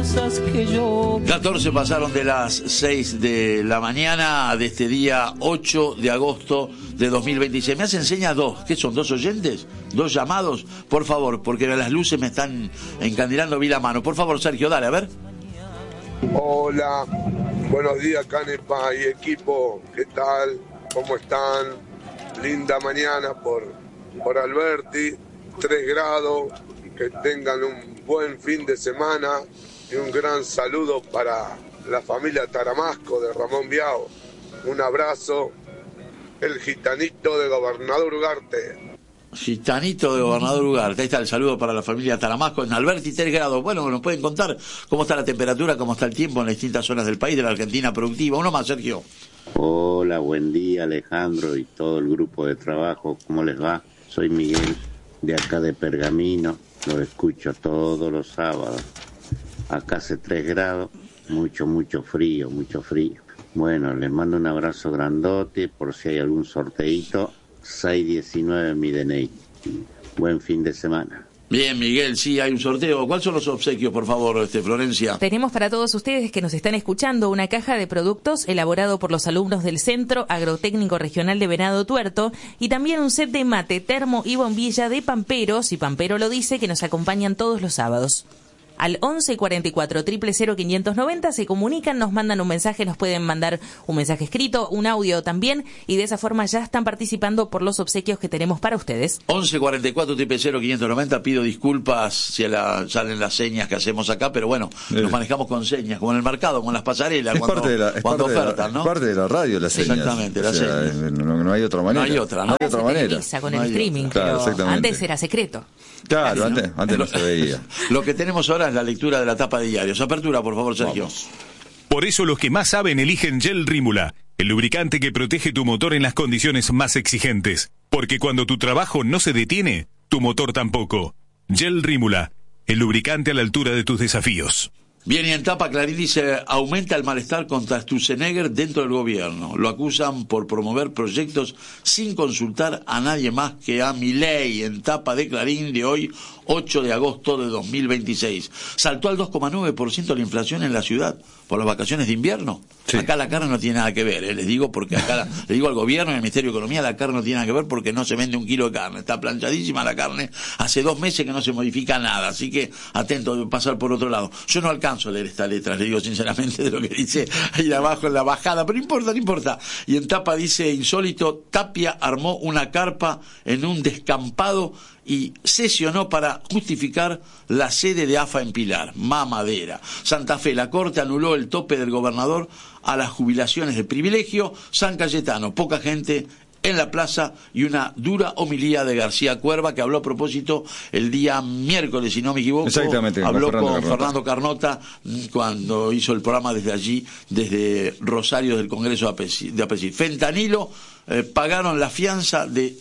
cosas que yo... 14 pasaron de las 6 de la mañana de este día 8 de agosto de 2026. Me hace señas dos. ¿Qué son? ¿Dos oyentes? ¿Dos llamados? Por favor, porque las luces me están encandilando, vi la mano. Por favor, Sergio, dale, a ver. Hola, buenos días, Canepa y equipo. ¿Qué tal? ¿Cómo están? Linda mañana por Alberti, 3 grados. Que tengan un buen fin de semana y un gran saludo para la familia Taramasco de Ramón Biao. Un abrazo, el gitanito de Gobernador Ugarte. Gitanito de Gobernador Ugarte. Ahí está el saludo para la familia Taramasco en Alberti, 3 grados. Bueno, nos pueden contar cómo está la temperatura, cómo está el tiempo en las distintas zonas del país, de la Argentina productiva. Uno más, Sergio. Hola, buen día, Alejandro y todo el grupo de trabajo. ¿Cómo les va? Soy Miguel, de acá de Pergamino. Lo escucho todos los sábados. Acá hace 3 grados, mucho frío. Bueno, les mando un abrazo grandote por si hay algún sorteito. 619 mi DNI. Buen fin de semana. Bien, Miguel, sí, hay un sorteo. ¿Cuáles son los obsequios, por favor, Florencia? Tenemos para todos ustedes que nos están escuchando una caja de productos elaborado por los alumnos del Centro Agrotécnico Regional de Venado Tuerto y también un set de mate, termo y bombilla de Pampero, si Pampero lo dice, que nos acompañan todos los sábados. Al 11 44 000 590 se comunican, nos mandan un mensaje, nos pueden mandar un mensaje escrito, un audio también, y de esa forma ya están participando por los obsequios que tenemos para ustedes. 11 44 000 590, pido disculpas si salen las señas que hacemos acá, pero bueno, nos manejamos con señas, como en el mercado, como en las pasarelas, cuando ofertan, ¿no? Es parte de la radio las señas. Exactamente, las señas. No hay otra manera. No hay otra, ¿no? Ahora se televisa con el streaming, pero antes era secreto. Claro, antes no se veía. Lo que tenemos ahora es la lectura de la tapa de diarios. Apertura, por favor, Sergio. Vamos. Por eso los que más saben eligen Gel Rímula, el lubricante que protege tu motor en las condiciones más exigentes. Porque cuando tu trabajo no se detiene, tu motor tampoco. Gel Rímula, el lubricante a la altura de tus desafíos. Bien, y en tapa Clarín dice, aumenta el malestar contra Sturzenegger dentro del gobierno. Lo acusan por promover proyectos sin consultar a nadie más que a Milei. En tapa de Clarín de hoy, 8 de agosto de 2026. Saltó al 2,9% la inflación en la ciudad por las vacaciones de invierno. Sí. Acá la carne no tiene nada que ver, les digo, porque acá le digo al gobierno y al Ministerio de Economía, la carne no tiene nada que ver porque no se vende 1 kilo de carne. Está planchadísima la carne. Hace 2 meses que no se modifica nada, así que atento de pasar por otro lado. Yo no alcanzo a leer esta letra, le digo sinceramente de lo que dice ahí abajo en la bajada, pero no importa. Y en tapa dice, insólito, Tapia armó una carpa en un descampado y sesionó para justificar la sede de AFA en Pilar, mamadera. Santa Fe, la Corte anuló el tope del gobernador a las jubilaciones de privilegio. San Cayetano, poca gente en la plaza y una dura homilía de García Cuerva, que habló a propósito el día miércoles, si no me equivoco. Exactamente, habló con Fernando Carnota cuando hizo el programa desde allí, desde Rosario del Congreso de APECI. Fentanilo, pagaron la fianza de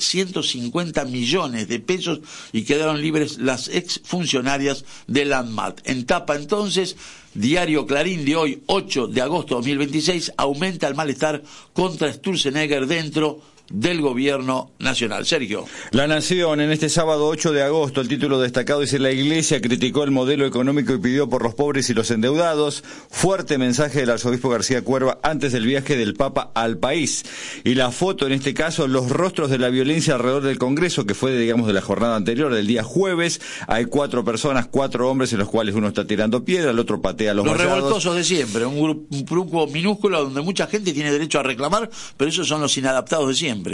150 millones de pesos y quedaron libres las exfuncionarias del ANMAT. En tapa entonces, Diario Clarín de hoy, 8 de agosto de 2026, aumenta el malestar contra Sturzenegger dentro del gobierno nacional. Sergio. La Nación, en este sábado 8 de agosto, el título destacado dice: la Iglesia criticó el modelo económico y pidió por los pobres y los endeudados. Fuerte mensaje del arzobispo García Cuerva antes del viaje del Papa al país. Y la foto, en este caso, los rostros de la violencia alrededor del Congreso, que fue, digamos, de la jornada anterior, del día jueves. Hay 4 personas, 4 hombres, en los cuales uno está tirando piedra, el otro patea los vallados. Revoltosos de siempre, un grupo minúsculo donde mucha gente tiene derecho a reclamar, pero esos son los inadaptados de siempre.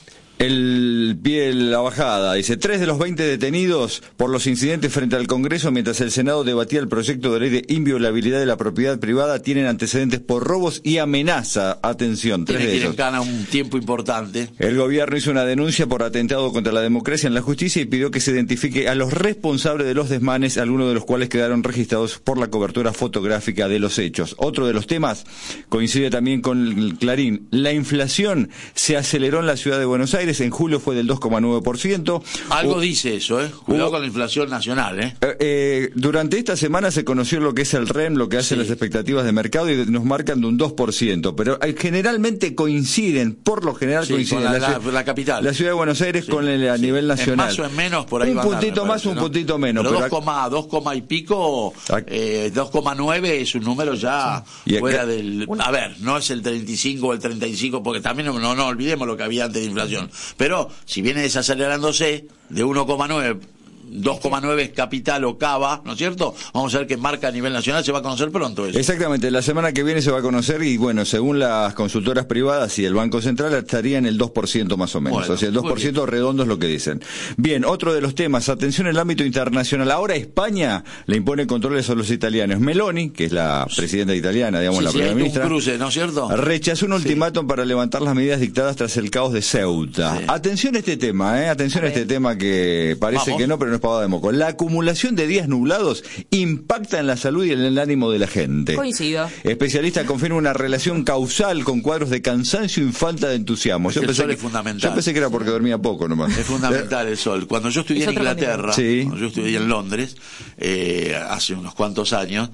El pie, la bajada, dice: 3 de los 20 detenidos por los incidentes frente al Congreso mientras el Senado debatía el proyecto de ley de inviolabilidad de la propiedad privada tienen antecedentes por robos y amenaza. Atención, 3 de ellos. Tienen gana un tiempo importante. El gobierno hizo una denuncia por atentado contra la democracia en la justicia y pidió que se identifique a los responsables de los desmanes, algunos de los cuales quedaron registrados por la cobertura fotográfica de los hechos. Otro de los temas coincide también con el Clarín. La inflación se aceleró en la ciudad de Buenos Aires. Aires en julio fue del 2,9%. Algo dice eso, Cuidado con la inflación nacional, Durante esta semana se conoció lo que es el REM, lo que hacen las expectativas de mercado, y nos marcan de un 2%, pero generalmente coinciden, por lo general coinciden con la capital. La ciudad de Buenos Aires con a nivel nacional. En más o en menos, por ahí un puntito más, un puntito menos. Pero 2, y pico, 2,9 es un número ya fuera del... A ver, no es el 35 o el 35, porque también no olvidemos lo que había antes de inflación. Pero si viene desacelerándose de 1,9... 2,9 es capital o cava, ¿no es cierto? Vamos a ver qué marca a nivel nacional, se va a conocer pronto eso. Exactamente, la semana que viene se va a conocer y bueno, según las consultoras privadas y el Banco Central estaría en el 2% más o menos, o sea, el 2% redondo es lo que dicen. Bien, otro de los temas, atención en el ámbito internacional. Ahora España le impone controles a los italianos. Meloni, que es la presidenta italiana, digamos, la primera ministra, un cruce, ¿no es cierto? Rechazó un ultimátum para levantar las medidas dictadas tras el caos de Ceuta. Atención a este tema, atención a este tema que parece que no, pero no es pavada de moco. La acumulación de días nublados impacta en la salud y en el ánimo de la gente. Coincido. Especialistas confirman una relación causal con cuadros de cansancio y falta de entusiasmo. El sol es fundamental. Yo pensé que era porque dormía poco nomás. Es fundamental el sol. Cuando yo estudié en Inglaterra, cuando yo estudié en Londres, hace unos cuantos años,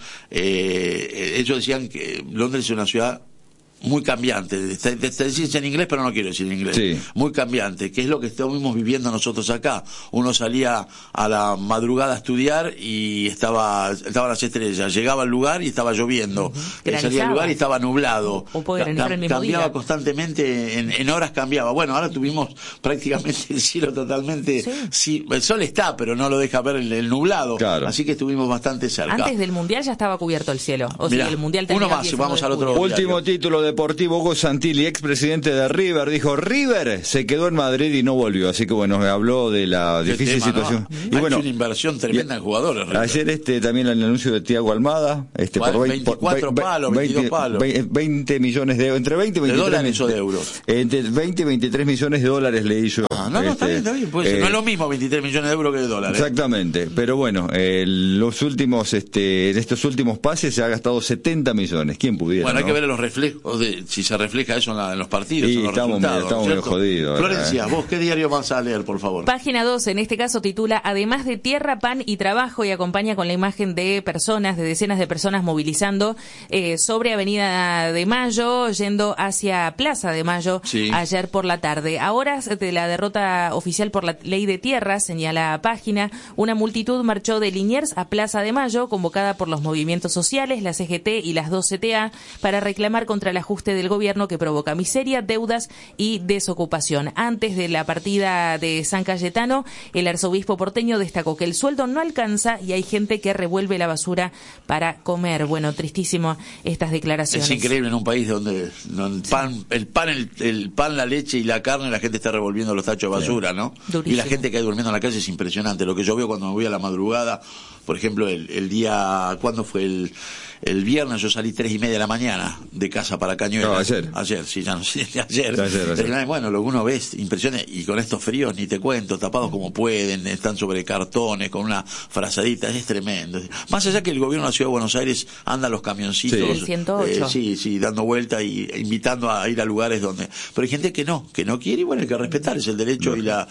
ellos decían que Londres es una ciudad muy cambiante, te decís en inglés, pero no quiero decir en inglés, muy cambiante, que es lo que estamos viviendo nosotros acá. Uno salía a la madrugada a estudiar y estaban las estrellas, llegaba al lugar y estaba lloviendo, salía al lugar y estaba nublado, cambiaba constantemente, en horas cambiaba. Bueno, ahora tuvimos prácticamente el cielo totalmente, el sol está, pero no lo deja ver el nublado, así que estuvimos bastante cerca. Antes del Mundial ya estaba cubierto el cielo, Mirá, el Mundial uno más, vamos al otro. Último título deportivo. Hugo Santilli, expresidente de River, dijo: River se quedó en Madrid y no volvió. Así que bueno, habló de la difícil situación. Y bueno, una inversión tremenda en jugadores. River. Ayer también el anuncio de Thiago Almada, por 24 palos, 22 palos. 20 millones de entre 20 y 23 ¿de dólares o de euros? Entre 20 y 23 millones de dólares le hizo. No, está bien. Pues, no es lo mismo 23 millones de euros que de dólares. Exactamente. Pero bueno, los últimos en estos últimos pases se ha gastado 70 millones. ¿Quién pudiera? Bueno, hay que ver los reflejos si se refleja eso en los partidos. Sí, en los estamos medio jodidos. Florencia, vos qué diario vas a leer, por favor? Página 2, en este caso titula: Además de tierra, pan y trabajo, y acompaña con la imagen de personas, de decenas de personas movilizando sobre Avenida de Mayo, yendo hacia Plaza de Mayo ayer por la tarde. A horas de la derrota oficial por la ley de tierras, señala página, una multitud marchó de Liniers a Plaza de Mayo, convocada por los movimientos sociales, la CGT y las 2 CTA, para reclamar contra el ajuste del gobierno que provoca miseria, deudas y desocupación. Antes de la partida de San Cayetano, el arzobispo porteño destacó que el sueldo no alcanza y hay gente que revuelve la basura para comer. Bueno, tristísimo estas declaraciones. Es increíble en un país donde el pan, la leche y la carne, la gente está revolviendo los tachos de basura, ¿no? Durísimo. Y la gente que hay durmiendo en la calle es impresionante. Lo que yo veo cuando me voy a la madrugada, por ejemplo, el día, ¿cuándo fue? El viernes yo salí 3:30 de la mañana de casa para Cañuelas. No, ayer. Ayer. Bueno, lo que uno ve es impresionante, y con estos fríos ni te cuento, tapados como pueden, están sobre cartones, con una frazadita, es tremendo. Más allá que el gobierno de la Ciudad de Buenos Aires anda los camioncitos, el 108. Dando vuelta y invitando a ir a lugares donde, pero hay gente que no quiere, y bueno, hay que respetar, es el derecho y la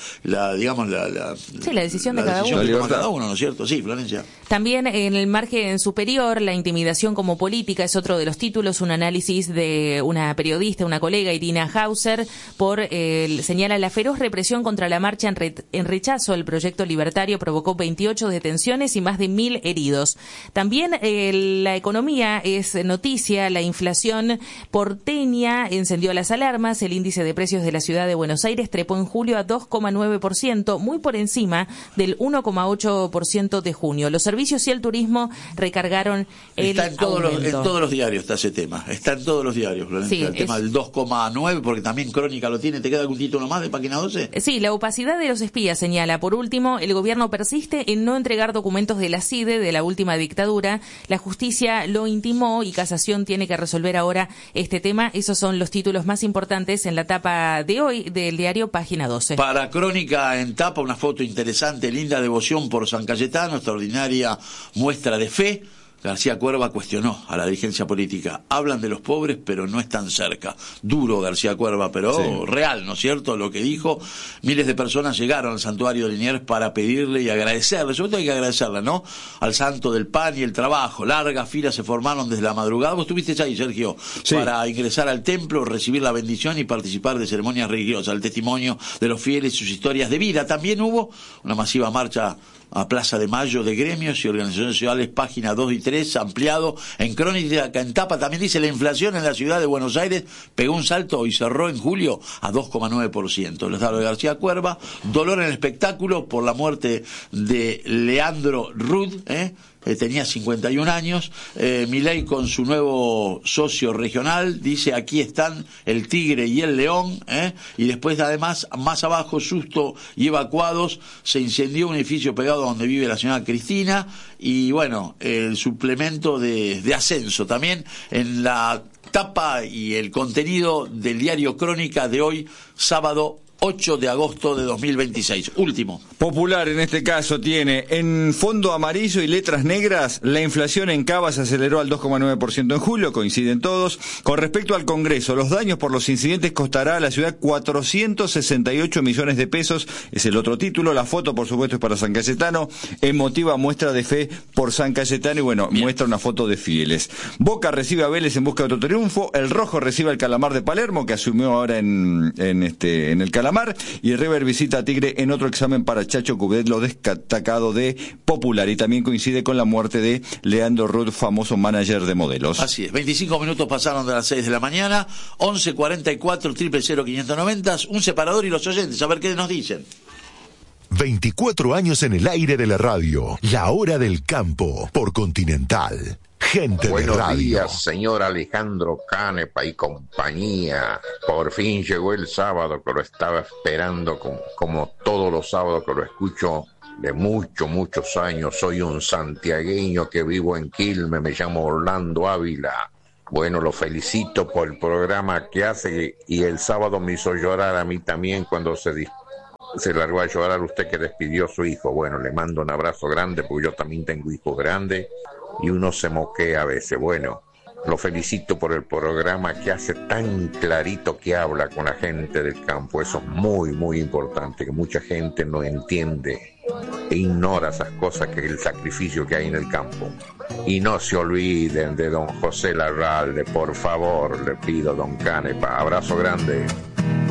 decisión de cada uno. La toma cada uno, ¿no es cierto? Sí, Florencia. También en el margen superior, la intimidación como política es otro de los títulos, un análisis de una periodista, una colega, Irina Hauser, señala: la feroz represión contra la marcha en rechazo al proyecto libertario provocó 28 detenciones y más de 1.000 heridos. También la economía es noticia, la inflación porteña encendió las alarmas, el índice de precios de la ciudad de Buenos Aires trepó en julio a 2,9%, muy por encima del 1,8% de junio. Los servicios y el turismo recargaron el en todos los diarios está ese tema. Está en todos los diarios, Florencia, el tema del 2,9, porque también Crónica lo tiene. ¿Te queda algún título más de página 12? Sí, la opacidad de los espías, señala. Por último, el gobierno persiste en no entregar documentos de la CIDE, de la última dictadura. La justicia lo intimó y Casación tiene que resolver ahora este tema. Esos son los títulos más importantes en la tapa de hoy del diario Página 12. Para Crónica en tapa, una foto interesante, linda devoción por San Cayetano, extraordinaria muestra de fe. García Cuerva cuestionó a la dirigencia política. Hablan de los pobres, pero no están cerca. Duro García Cuerva, pero sí, real, ¿no es cierto? Lo que dijo. Miles de personas llegaron al santuario de Liniers para pedirle y agradecerle. Sobre todo hay que agradecerle, ¿no? Al santo del pan y el trabajo. Largas filas se formaron desde la madrugada. Vos estuviste ahí, Sergio, sí, para ingresar al templo, recibir la bendición y participar de ceremonias religiosas. El testimonio de los fieles y sus historias de vida. También hubo una masiva marcha a Plaza de Mayo de gremios y organizaciones sociales, página 2 y 3, ampliado en Crónica en Tapa. También dice: la inflación en la ciudad de Buenos Aires pegó un salto y cerró en julio a 2,9%. Les da lo de García Cuerva. Dolor en el espectáculo por la muerte de Leandro Rud, tenía 51 años. Milei con su nuevo socio regional dice: aquí están el tigre y el león, y después además más abajo, susto y evacuados, se incendió un edificio pegado donde vive la señora Cristina. Y bueno, el suplemento de ascenso también en la tapa y el contenido del diario Crónica de hoy, sábado 8 de agosto de 2026. Último. Popular en este caso tiene en fondo amarillo y letras negras: la inflación en Cava se aceleró al 2,9% en julio, coinciden todos. Con respecto al Congreso, los daños por los incidentes costará a la ciudad 468 millones de pesos, es el otro título. La foto, por supuesto, es para San Cayetano. Emotiva muestra de fe por San Cayetano y bueno, bien, muestra una foto de fieles. Boca recibe a Vélez en busca de otro triunfo. El Rojo recibe al Calamar de Palermo, que asumió ahora en el Calamar. Y River visita a Tigre en otro examen para Chacho Coudet, lo destacado de Popular. Y también coincide con la muerte de Leandro Rud, famoso manager de modelos. Así es, 25 minutos pasaron de las 6 de la mañana, 11:44 590, un separador y los oyentes, a ver qué nos dicen. 24 años en el aire de la radio, la hora del campo, por Continental. Gente Buenos de radio. días, señor Alejandro Canepa y compañía. Por fin llegó el sábado que lo estaba esperando, como todos los sábados que lo escucho de muchos años. Soy un santiagueño que vivo en Quilmes, me llamo Orlando Ávila. Bueno, lo felicito por el programa que hace, y el sábado me hizo llorar a mí también cuando se largó a llorar usted que despidió a su hijo. Bueno, le mando un abrazo grande porque yo también tengo hijos grandes y uno se moquea a veces. Bueno, lo felicito por el programa que hace tan clarito, que habla con la gente del campo. Eso es muy importante, que mucha gente no entiende e ignora esas cosas, que el sacrificio que hay en el campo. Y no se olviden de don José Larralde, por favor, le pido, don Canepa. Abrazo grande.